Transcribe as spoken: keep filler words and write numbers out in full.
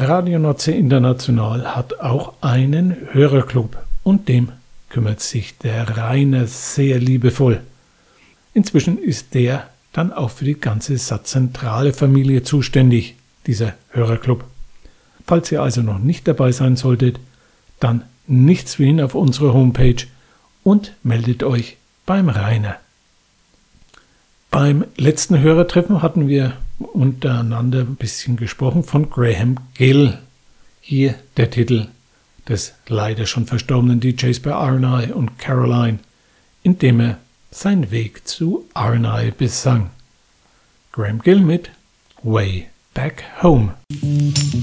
Radio Nordsee International hat auch einen Hörerclub und dem kümmert sich der Rainer sehr liebevoll. Inzwischen ist der dann auch für die ganze Satzzentrale Familie zuständig, dieser Hörerclub. Falls ihr also noch nicht dabei sein solltet, dann nichts wie hin auf unsere Homepage und meldet euch beim Rainer. Beim letzten Hörertreffen hatten wir untereinander ein bisschen gesprochen von Graham Gill. Hier der Titel des leider schon verstorbenen D Js bei R and I und Caroline, in dem er seinen Weg zu R and I besang. Graham Gill mit Way Back Home.